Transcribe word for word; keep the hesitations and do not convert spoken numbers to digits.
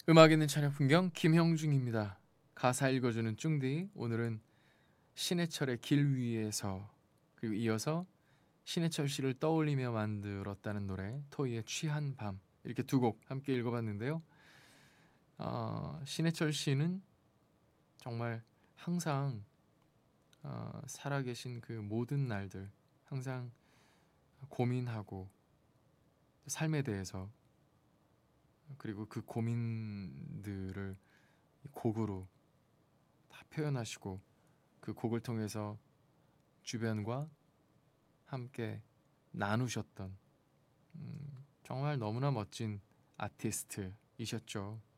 음악 있는 저녁 풍경 김형중입니다. 가사 읽어주는 쭝디. 오늘은 신해철의 길 위에서, 그리고 이어서 신해철 씨를 떠올리며 만들었다는 노래 토이의 취한 밤, 이렇게 두 곡 함께 읽어봤는데요. 어, 신해철 씨는 정말 항상 어, 살아계신 그 모든 날들 항상 고민하고 삶에 대해서, 그리고 그 고민들을 곡으로 다 표현하시고 그 곡을 통해서 주변과 함께 나누셨던, 음, 정말 너무나 멋진 아티스트이셨죠.